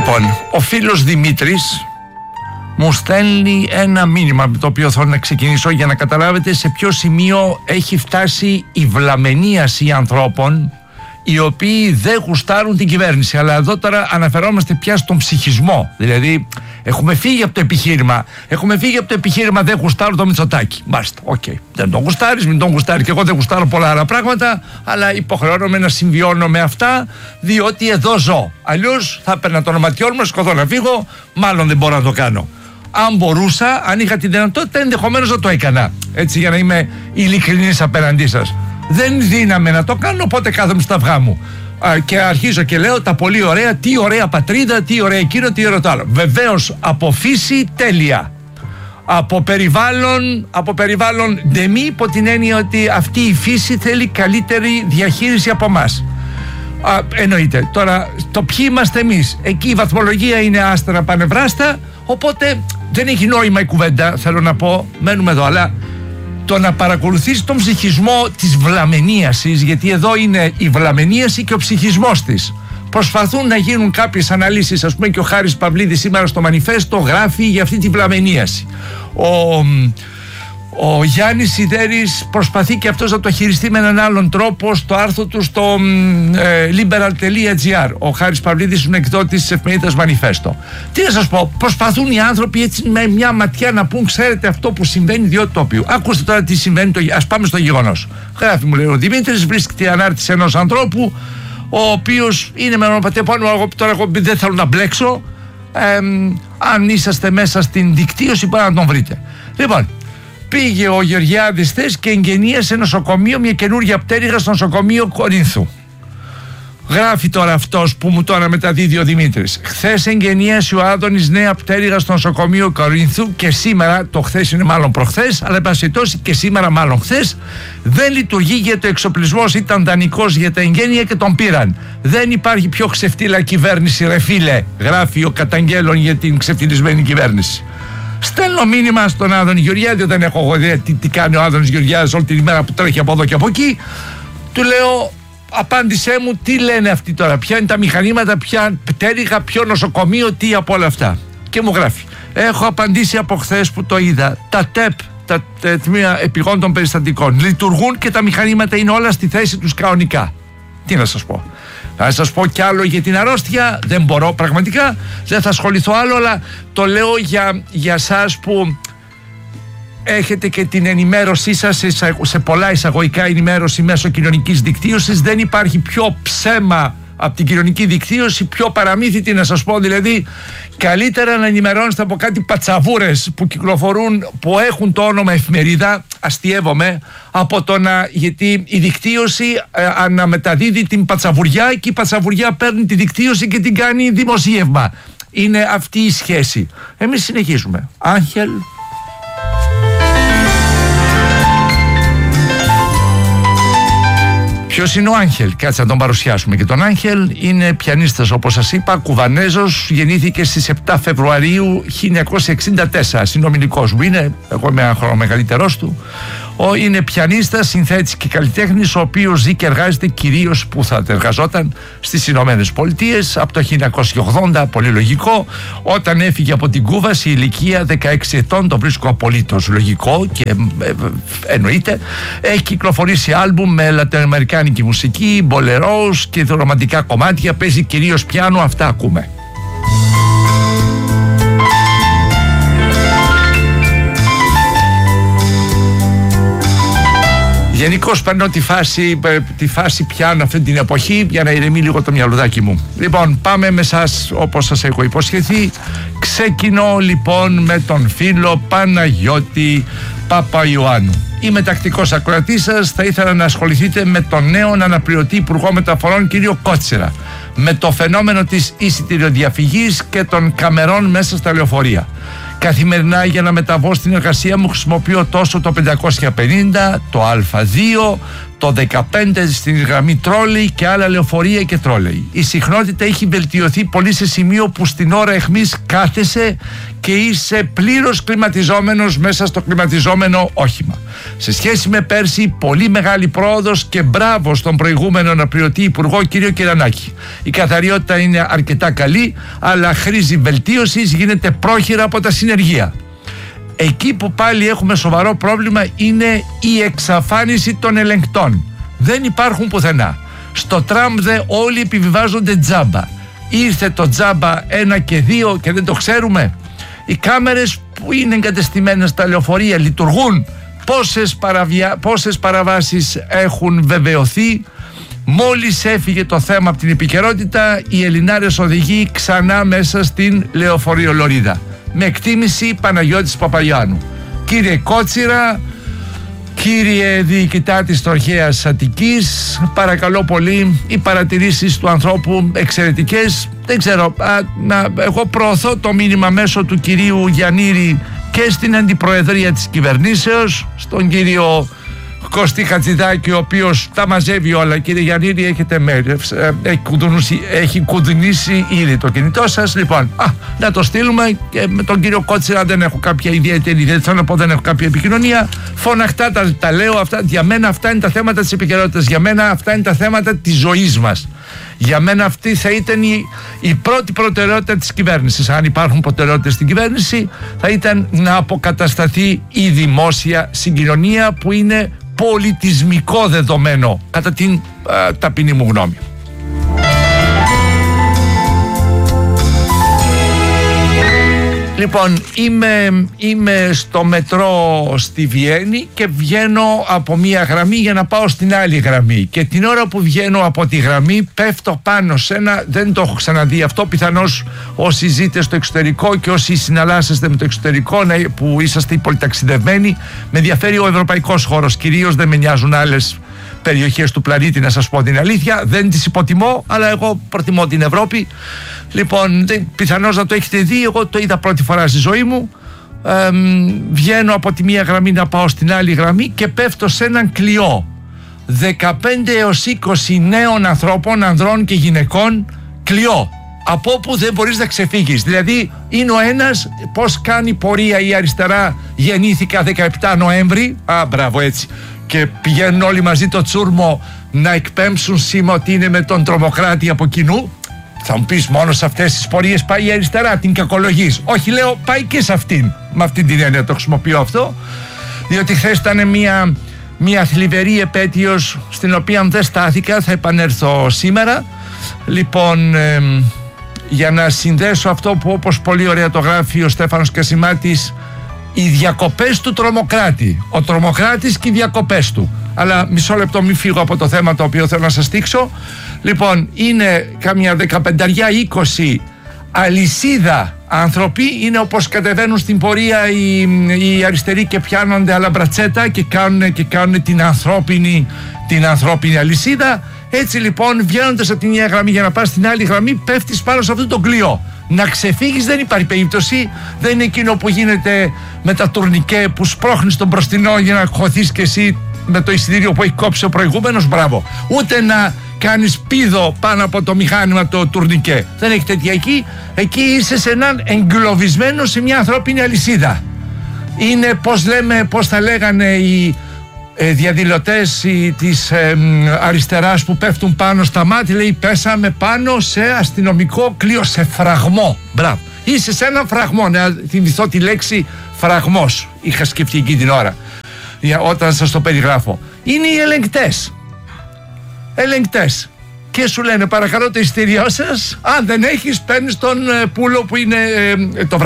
Λοιπόν, ο φίλος Δημήτρης μου στέλνει ένα μήνυμα με το οποίο θέλω να ξεκινήσω για να καταλάβετε σε ποιο σημείο έχει φτάσει η βλαμενίαση ανθρώπων οι οποίοι δεν γουστάρουν την κυβέρνηση. Αλλά εδώ τώρα αναφερόμαστε πια στον ψυχισμό. Δηλαδή έχουμε φύγει από το επιχείρημα. Δεν γουστάρω το Μητσοτάκη. Μάλιστα, οκ. Δεν τον γουστάρεις, μην τον γουστάρει. Και εγώ δεν γουστάρω πολλά άλλα πράγματα, αλλά υποχρεώνομαι να συμβιώνω με αυτά, διότι εδώ ζω. Αλλιώς θα έπαιρνα το ονοματιό μου, σκοτώ να φύγω, μάλλον δεν μπορώ να το κάνω. Αν μπορούσα, αν είχα τη δυνατότητα, ενδεχομένως να το έκανα. Έτσι, για να είμαι ειλικρινής απέναντί σας. Δεν δύναμαι να το κάνω, οπότε κάθομαι στα αυγά μου. Και αρχίζω και λέω τα πολύ ωραία, τι ωραία πατρίδα, τι ωραία εκείνο, τι ωραία το άλλο. Βεβαίως από φύση τέλεια. Από περιβάλλον ντεμή, υπό την έννοια ότι αυτή η φύση θέλει καλύτερη διαχείριση από εμάς. Εννοείται. Τώρα, το ποιοι είμαστε εμείς. Εκεί η βαθμολογία είναι άστερα πανευράστα, οπότε δεν έχει νόημα η κουβέντα, θέλω να πω. Μένουμε εδώ, αλλά το να παρακολουθείς τον ψυχισμό της βλαμενίασης, γιατί εδώ είναι η βλαμενίαση και ο ψυχισμός της. Προσπαθούν να γίνουν κάποιες αναλύσεις, ας πούμε, και ο Χάρης Παυλίδης σήμερα στο Μανιφέστο γράφει για αυτή τη βλαμενίαση. Ο Γιάννης Σιδέρης προσπαθεί και αυτός να το χειριστεί με έναν άλλον τρόπο στο άρθρο του στο liberal.gr. Ο Χάρης Παυλίδης είναι εκδότης της εφημερίδας Μανιφέστο. Τι να σας πω, προσπαθούν οι άνθρωποι έτσι με μια ματιά να πούν, ξέρετε αυτό που συμβαίνει διότι το οποίο. Ακούστε τώρα τι συμβαίνει, ας πάμε στο γεγονός. Γράφει, μου λέει ο Δημήτρης, βρίσκεται η ανάρτηση ενός ανθρώπου, ο οποίος είναι με ονοπατή επώνυμο, τώρα εγώ δεν θέλω να μπλέξω. Αν είσαστε μέσα στην δικτύωση μπορεί να τον βρείτε. Λοιπόν, πήγε ο Γεωργιάδης χθες και εγγενίασε νοσοκομείο, μια καινούργια πτέρυγα στο νοσοκομείο Κορίνθου. Γράφει τώρα αυτός που μου τώρα μεταδίδει ο Δημήτρης. Χθες εγγενίασε ο Άδωνης νέα πτέρυγα στο νοσοκομείο Κορίνθου και σήμερα, το χθες είναι μάλλον προχθές, αλλά επασιτώσει και σήμερα μάλλον χθες, δεν λειτουργεί γιατί ο εξοπλισμός ήταν δανεικός για τα εγγένεια και τον πήραν. Δεν υπάρχει πιο ξεφτύλα κυβέρνηση, ρε φίλε, γράφει ο καταγγέλων για την ξεφτυλισμένη κυβέρνηση. Στέλνω μήνυμα στον Άδωνη Γεωργιάδη, δεν έχω εγώ ιδέα τι κάνει ο Άδωνης Γεωργιάδης όλη την ημέρα που τρέχει από εδώ και από εκεί. Του λέω, απάντησέ μου, τι λένε αυτοί τώρα, ποια είναι τα μηχανήματα, ποια πτέρυγα, ποιο νοσοκομείο, τι από όλα αυτά. Και μου γράφει, έχω απαντήσει από χθες που το είδα, τα ΤΕΠ, τα τμήματα επιγόντων περιστατικών, λειτουργούν και τα μηχανήματα είναι όλα στη θέση τους κανονικά. Τι να σας πω. Να σας πω κι άλλο για την αρρώστια, δεν μπορώ πραγματικά, δεν θα ασχοληθώ άλλο, αλλά το λέω για σας που έχετε και την ενημέρωσή σας σε πολλά εισαγωγικά ενημέρωση μέσω κοινωνικής δικτύωσης. Δεν υπάρχει πιο ψέμα από την κοινωνική δικτύωση, πιο παραμύθι, τι να σας πω, δηλαδή καλύτερα να ενημερώνεστε από κάτι πατσαβούρες που κυκλοφορούν, που έχουν το όνομα εφημερίδα, αστειεύομαι, από το να, γιατί η δικτύωση αναμεταδίδει την πατσαβουριά και η πατσαβουριά παίρνει τη δικτύωση και την κάνει δημοσίευμα. Είναι αυτή η σχέση. Εμείς συνεχίζουμε. Άγχελ. Ποιος είναι ο Άγχελ? Κάτσε να τον παρουσιάσουμε. Και τον Άγχελ είναι πιανίστας, όπως σας είπα, Κουβανέζος, γεννήθηκε στις 7 Φεβρουαρίου 1964. Συνομιλικός μου είναι, εγώ είμαι ένα χρόνο μεγαλύτερός του. Είναι πιανίστας, συνθέτης και καλλιτέχνης, ο οποίος ζει και εργάζεται κυρίως που θα εργαζόταν στις Ηνωμένες Πολιτείες από το 1980, πολύ λογικό. Όταν έφυγε από την Κούβα σε ηλικία 16 ετών, το βρίσκω απολύτως λογικό και εννοείται. Έχει κυκλοφορήσει άλμπουμ με λατινοαμερικάνικη μουσική, μπολερός και ρομαντικά κομμάτια, παίζει κυρίως πιάνο, αυτά ακούμε. Γενικώς παίρνω τη φάση πιάνω αυτή την εποχή για να ηρεμεί λίγο το μυαλουδάκι μου. Λοιπόν, πάμε με σας όπως σας έχω υποσχεθεί. Ξεκινώ λοιπόν με τον φίλο Παναγιώτη Παπαϊωάννου. Είμαι τακτικός ακροατής σας. Θα ήθελα να ασχοληθείτε με τον νέο αναπληρωτή Υπουργό Μεταφορών κύριο Κότσερα, με το φαινόμενο της εισιτηριοδιαφυγής και των καμερών μέσα στα λεωφορεία. Καθημερινά για να μεταβώ στην εργασία μου χρησιμοποιώ τόσο το 550, το Α2, το 15 στην γραμμή τρόλεϊ και άλλα λεωφορεία και τρόλεϊ. Η συχνότητα έχει βελτιωθεί πολύ σε σημείο που στην ώρα εχμής κάθεσαι και είσαι πλήρως κλιματιζόμενος μέσα στο κλιματιζόμενο όχημα. Σε σχέση με πέρσι, πολύ μεγάλη πρόοδος και μπράβο στον προηγούμενο αναπληρωτή Υπουργό κ. Κυρανάκη. Η καθαριότητα είναι αρκετά καλή, αλλά χρήζει βελτίωσης, γίνεται πρόχειρα από τα συνεργεία. Εκεί που πάλι έχουμε σοβαρό πρόβλημα είναι η εξαφάνιση των ελεγκτών. Δεν υπάρχουν πουθενά. Στο τραμ δε όλοι επιβιβάζονται τζάμπα. Ήρθε το τζάμπα 1 και 2 και δεν το ξέρουμε. Οι κάμερες που είναι εγκατεστημένες στα λεωφορεία λειτουργούν. Πόσες παραβάσεις έχουν βεβαιωθεί. Μόλις έφυγε το θέμα από την επικαιρότητα, οι Ελληνάρες οδηγοί ξανά μέσα στην λεωφορειολωρίδα. Με εκτίμηση Παναγιώτης Παπαγιάννου. Κύριε Κότσιρα, κύριε διοικητά της Τροχέας Αττικής, παρακαλώ πολύ, οι παρατηρήσεις του ανθρώπου εξαιρετικές. Δεν ξέρω, εγώ προωθώ το μήνυμα μέσω του κυρίου Γιαννήρη και στην αντιπροεδρία της κυβερνήσεως, στον κύριο Κωστή Χατζηδάκη, ο οποίος τα μαζεύει όλα. Κύριε Γιαννήρη, έχετε έχει κουδουνίσει ήδη το κινητό σας. Λοιπόν, να το στείλουμε. Και με τον κύριο Κότσιρα δεν έχω κάποια ιδιαίτερη, δεν θέλω να πω, δεν έχω κάποια επικοινωνία. Φωναχτά τα λέω αυτά. Για μένα αυτά είναι τα θέματα της επικαιρότητας. Για μένα αυτά είναι τα θέματα της ζωής μας. Για μένα αυτή θα ήταν η πρώτη προτεραιότητα της κυβέρνησης. Αν υπάρχουν προτεραιότητες στην κυβέρνηση, θα ήταν να αποκατασταθεί η δημόσια συγκοινωνία, που είναι πολιτισμικό δεδομένο, κατά την ταπεινή μου γνώμη. Λοιπόν, είμαι στο μετρό στη Βιέννη και βγαίνω από μία γραμμή για να πάω στην άλλη γραμμή, και την ώρα που βγαίνω από τη γραμμή πέφτω πάνω σε ένα, δεν το έχω ξαναδεί αυτό, πιθανώς όσοι ζείτε στο εξωτερικό και όσοι συναλλάσσεστε με το εξωτερικό, που είσαστε πολυταξιδευμένοι, με ενδιαφέρει ο ευρωπαϊκός χώρος κυρίως, δεν με νοιάζουν άλλες περιοχές του πλανήτη, να σας πω την αλήθεια, δεν τις υποτιμώ, αλλά εγώ προτιμώ την Ευρώπη. Λοιπόν, πιθανώς να το έχετε δει, εγώ το είδα πρώτη φορά στη ζωή μου. Βγαίνω από τη μία γραμμή να πάω στην άλλη γραμμή και πέφτω σε έναν κλειό 15 έως 20 νέων ανθρώπων, ανδρών και γυναικών, κλειό από όπου δεν μπορείς να ξεφύγεις. Δηλαδή είναι ο ένας, πώς κάνει πορεία η αριστερά, γεννήθηκα 17 Νοέμβρη, μπράβο, έτσι, και πηγαίνουν όλοι μαζί το τσούρμο να εκπέμψουν σήμα ότι είναι με τον τρομοκράτη από κοινού. Θα μου πεις, μόνο σε αυτές τις πορείες πάει η αριστερά, την κακολογείς? Όχι, λέω, πάει και σε αυτήν. Με αυτήν την έννοια το χρησιμοποιώ αυτό, διότι χθες ήταν μια θλιβερή επέτειος στην οποία δεν στάθηκα, θα επανέλθω σήμερα. Λοιπόν, για να συνδέσω αυτό που, όπως πολύ ωραία το γράφει ο Στέφανος Κασιμάτης, οι διακοπές του τρομοκράτη, ο τρομοκράτης και οι διακοπές του. Αλλά μισό λεπτό, μην φύγω από το θέμα το οποίο θέλω να σας δείξω. Λοιπόν, είναι καμιά 15-20 αλυσίδα άνθρωποι, είναι όπως κατεβαίνουν στην πορεία οι αριστεροί και πιάνονται αλαμπρατσέτα και κάνουν την ανθρώπινη αλυσίδα. Έτσι λοιπόν, βγαίνοντας από την μια γραμμή για να πας στην άλλη γραμμή, πέφτεις πάνω σε αυτό το κλειό. Να ξεφύγεις δεν υπάρχει περίπτωση. Δεν είναι εκείνο που γίνεται με τα τουρνικέ, που σπρώχνεις τον μπροστινό για να χωθείς και εσύ με το εισιτήριο που έχει κόψει ο προηγούμενος. Μπράβο. Ούτε να κάνεις πήδο πάνω από το μηχάνημα το τουρνικέ. Δεν έχει τέτοια εκεί. Εκεί είσαι σε έναν εγκλωβισμένο σε μια ανθρώπινη αλυσίδα. Είναι, πώς θα λέγανε οι διαδηλωτές της αριστεράς που πέφτουν πάνω στα μάτια, λέει, πέσαμε πάνω σε αστυνομικό κλείο, σε φραγμό. Μπράβο. Είσαι σε ένα φραγμό. Να θυμηθώ τη λέξη φραγμός. Είχα σκεφτεί εκεί την ώρα, όταν σας το περιγράφω. Είναι οι ελεγκτές. Και σου λένε, παρακαλώ το εισιτήριό σας. Αν δεν έχεις, παίρνεις τον πούλο που είναι το βράδυ.